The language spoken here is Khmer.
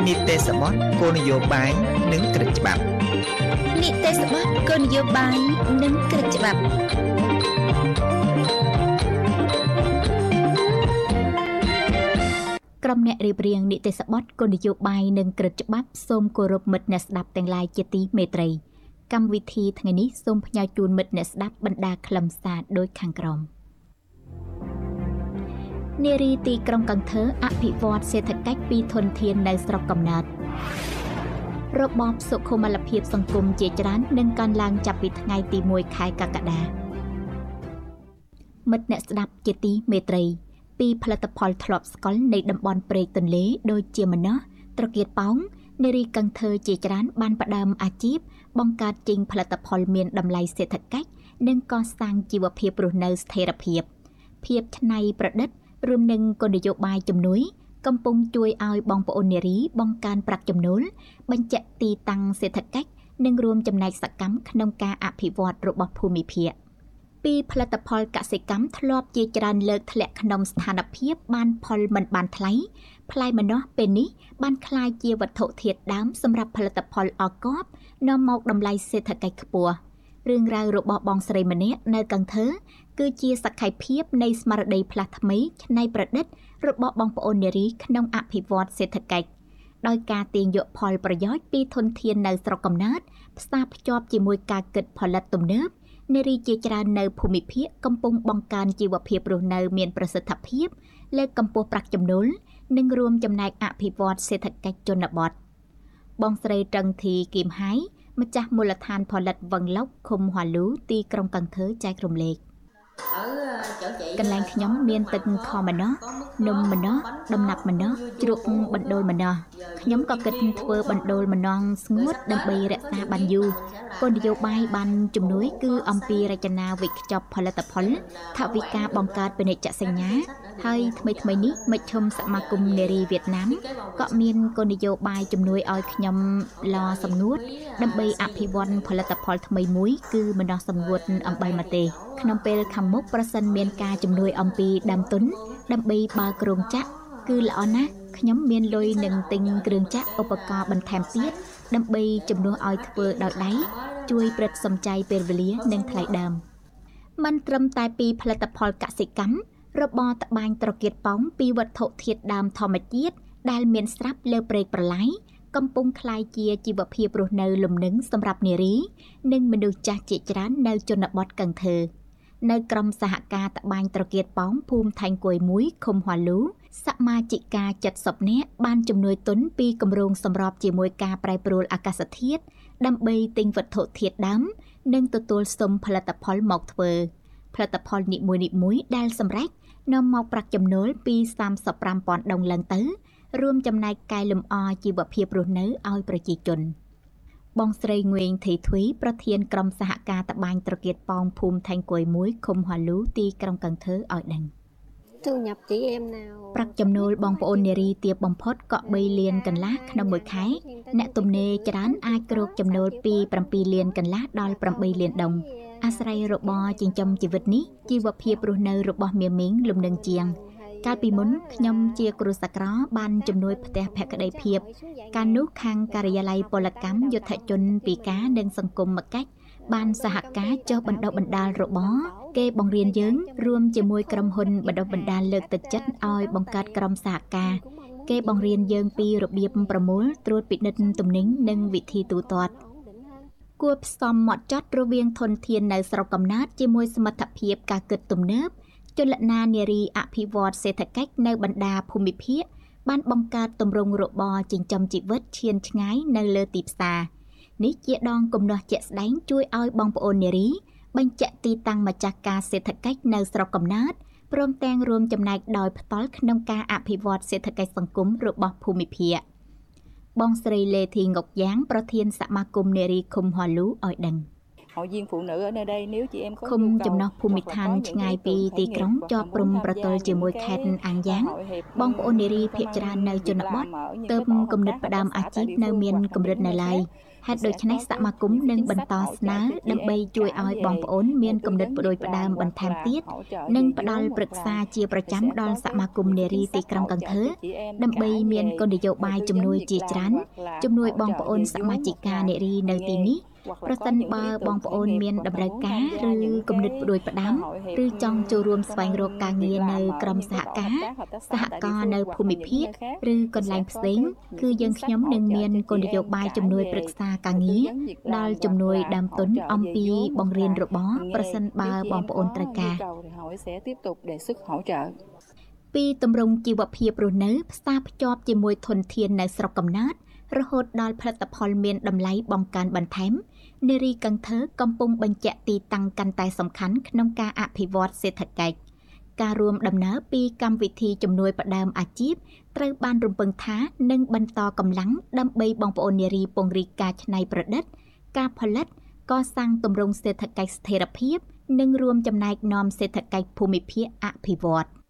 នីតិសបត់គោលនយោបាយនិងក្រឹតច្បាប់នីតិសបត់គោលនយោបាយនិងក្រឹតច្បាប់ក្រុមអ្នករៀបរៀងនីតិសបត់គោលនយោបាយនិងក្រឹតច្បាប់សូមគោរពមិត្តអ្នកស្ដាប់ទាំងឡាយជាទីមេត្រីកម្មវិធីថ្ងៃនេះសូមផ្ញើជូនមិត្តអ្នកស្ដាប់បណ្ដាខ្លឹមសារដូចខាងក្រោមនារីទីក្រុងកន្ធើអភិវឌ្ឍសេដ្ឋកិច្ចពីធនធាននៅស្រុកកំណើតរបបសុខុមាលភាពសង្គមជាច្រើននឹងកើនឡើងចាប់ពីថ្ងៃទី1ខែកក្កដាមិត្តអ្នកស្ដាប់ជាទីមេត្រីពីផលិតផលធ្លាប់ស្កុលនៃតំបន់ព្រែកទន្លេដូចជាម្នាស់ត្រកៀតប៉ោងនារីកន្ធើជាច្រើនបានផ្ដើមអាជីពបង្កើតចេញផលិតផលមានតម្លៃសេដ្ឋកិច្ចនិងកសាងជីវភាពរស់នៅស្ថិរភាពច្នៃប្រឌិតរួមនឹងគោលនយោបាយជំនួយកំពុងជួយឲ្យបងប្អូននារីបង្កើនប្រាក់ចំណូលបញ្ជាក់ទីតាំងសេដ្ឋកិច្ចនិងរួមចំណែកសកម្មក្នុងការអភិវឌ្ឍរបស់ភូមិភាគពីផលិតផលកសិកម្មធ្លាប់ជាច្រើនលើកធ្លាក់ក្នុងស្ថានភាពបានផលមិនបានថ្លៃផ្លែម្នាស់ពេលនេះបានក្លាយជាវត្ថុធាតុដើមសម្រាប់ផលិតផលអកបនាំមកតម្លៃសេដ្ឋកិច្ចខ្ពស់រឿងរ៉ាវរបស់បងស្រីម្នាក់នៅកន្ធើគឺជាសក្ខីភាពនៃស្មារតីផ្លាស់ថ្មីច្នៃប្រឌិតរបស់បងប្អូននារីក្នុងអភិវឌ្ឍសេដ្ឋកិច្ចដោយការទាញយកផលប្រយោជន៍ពីធនធាននៅស្រុកកំណើតផ្សារភ្ជាប់ជាមួយការគិតផលិតទំនើបនារីជាច្រើននៅភូមិភាគកំពុងបង្កើនជីវភាពរស់នៅមានប្រសិទ្ធភាពលើកកម្ពស់ប្រាក់ចំណូលនិងរួមចំណែកអភិវឌ្ឍសេដ្ឋកិច្ចជនបទបងស្រីត្រឹងធីគីមហៃម្ចាស់មូលដ្ឋានផលិតវឹងឡុកឃុំហួលូទីក្រុងកន្ធើចែករំលែកកន្លែងខ្ញុំមានទឹកម្នាស់នំម្នាស់ដំណាប់ម្នាស់ជ្រក់បណ្ដូលម្នាស់ខ្ញុំក៏គិតធ្វើបណ្ដូលម្នាស់ស្ងួតដើម្បីរក្សាបានយូរគោលនយោបាយបានជំនួយគឺអំពីរចនាវិខ្ចប់ផលិតផលថវិកាបង្កើតពាណិជ្ជសញ្ញាហើយថ្មីនេះមជ្ឈមសមាគមនារីវៀតណាមក៏មានគោលនយោបាយជំនួយឲ្យខ្ញុំឡសម្ងួតដើម្បីអភិវឌ្ឍផលិតផលថ្មីមួយគឺម្នាស់សម្ងួតអំបិលម្ទេសក្នុងពេលខាងមុខប្រសិនមានការជំនួយអំពីដើមទុនដើម្បីបើករោងចក្រគឺល្អណាស់ខ្ញុំមានលុយនឹងទិញគ្រឿងចក្រឧបករណ៍បន្ថែមទៀតដើម្បីជំនួសឲ្យធ្វើដោយដៃជួយប្រឹតសំចៃពេលវេលានិងថ្លៃដើមមិនត្រឹមតែពីផលិតផលកសិកម្មរបរត្បាញត្រកៀតប៉ោងពីវត្ថុធាតុដើមធម្មជាតិដែលមានស្រាប់លើព្រែកប្រឡៃកំពុងក្លាយជាជីវភាពរស់នៅលំនឹងសម្រាប់នារីនិងមនុស្សចាស់ជាច្រើននៅជនបទកន្ធើនៅក្រុមសហការត្បាញត្រកៀតប៉ោងភូមិថៃគួយ1ឃុំហួលូសមាជិកា70នាក់បានជំនួយទុនពីគម្រោងសម្របជាមួយការប្រែប្រួលអាកាសធាតុដើម្បីទិញវត្ថុធាតុដើមនិងទទួលសុំផលិតផលមកធ្វើផលិតផលនីមួយៗដែលសម្រេចនាំមកប្រាក់ចំណូលពី 35,000 ដុល្លារឡើងទៅរួមចំណែកកែលម្អជីវភាពរស់នៅឲ្យប្រជាជនបងស្រីងួយធីធ្វីប្រធានក្រុមសហការត្បាញត្រកៀតប៉ោងភូមិថៃគួយ1ឃុំហួលូទីក្រុងកន្ធើឲ្យដឹងប្រាក់ចំណូលបងប្អូននារីទាបបំផុតក៏3លានកន្លះក្នុងមួយខែអ្នកទំនេរច្រើនអាចគ្រោកចំណូលពី7លានកន្លះដល់8លានដុល្លារអាស្រ័យរបរចិញ្ចឹមជីវិតនេះជីវភាពរស់នៅរបស់មាមីងលំនឹងជាងកាលពីមុនខ្ញុំជាគ្រូសាក្របានជំនួយផ្ទះភក្តីភាពកាលនោះខាងការិយាល័យពលកម្មយុទ្ធជនពីការនិងសង្គមកិច្ចបានសហការចុះបណ្ដុះបណ្ដាលរបរគេបង្រៀនយើងរួមជាមួយក្រុមហ៊ុនបណ្ដុះបណ្ដាលលើកទឹកចិត្តឲ្យបង្កើតក្រុមសហការគេបង្រៀនយើងពីរបៀបប្រមូលត្រួតពិនិត្យទំនិញនិងវិធីទូទាត់គួរផ្សំហ្មត់ចត់រវាងធនធាននៅស្រុកកំណើតជាមួយសមត្ថភាពការគិតទំនើបចលនានារីអភិវឌ្ឍសេដ្ឋកិច្ចនៅបណ្ដាភូមិភាគបានបង្កើតទម្រង់របរចិញ្ចឹមជីវិតឈានឆ្ងាយនៅលើទីផ្សារនេះជាដងគំនាស់ជាក់ស្ដែងជួយឲ្យបងប្អូននារីបញ្ជាក់ទីតាំងម្ចាស់ការសេដ្ឋកិច្ចនៅស្រុកកំណើតព្រមទាំងរួមចំណែកដោយផ្ទាល់ក្នុងការអភិវឌ្ឍសេដ្ឋកិច្ចសង្គមរបស់ភូមិភាគបងស្រីលេធីងុកយ៉ាងប្រធានសមាគមនារីឃុំហួលូឲ្យដឹងឃុំចំណោះភូមិឋានឆ្ងាយពីទីក្រុងជាប់ព្រំប្រទល់ជាមួយខេត្តអាំងយ៉ាងបងប្អូននារីភាគច្រើននៅជនបទទើបគំនិតផ្ដើមអាជីពនៅមានកម្រិតនៅឡើយហេតុដូច្នេះសមាគមនឹងបន្តស្នើដើម្បីជួយឲ្យបងប្អូនមានគំនិតផ្ដួចផ្ដើមបន្ថែមទៀតនិងផ្ដល់ប្រឹក្សាជាប្រចាំដល់សមាគមនារីទីក្រុងកន្ធើដើម្បីមានគោលនយោបាយជំនួយជាច្រើនជំនួយបងប្អូនសមាជិកានារីនៅទីនេះប្រសិនបើបងប្អូនមានតម្រូវការឬគំនិតផ្ដួចផ្ដើមឬចង់ចូលរួមស្វែងរកការងារនៅក្រុមសហការសហការណ៍នៅភូមិភាគឬកន្លែងផ្សេងគឺយើងខ្ញុំនឹងមានគោលនយោបាយជំនួយប្រឹក្សាការងារដល់ជំនួយដើមទុនអំពីបង្រៀនរបរប្រសិនបើបងប្អូនត្រូវការពីទម្រង់ជីវភាពរស់នៅផ្សារភ្ជាប់ជាមួយធនធាននៅស្រុកកំណើតរហូតដល់ផលិតផលមានតម្លៃបង្កើនបន្ថែមនារីកន្ធើកំពុងបញ្ជាក់ទីតាំងកាន់តែសំខាន់ក្នុងការអភិវឌ្ឍសេដ្ឋកិច្ចការរួមដំណើរពីកម្មវិធីជំនួយផ្ដើមអាជីពត្រូវបានរំពឹងថានឹងបន្តកម្លាំងដើម្បីបងប្អូននារីពង្រីកការច្នៃប្រឌិតការផលិតកសាងទម្រង់សេដ្ឋកិច្ចស្ថិរភាពនិងរួមចំណែកនាំសេដ្ឋកិច្ចភូមិភាគអភិវឌ្ឍ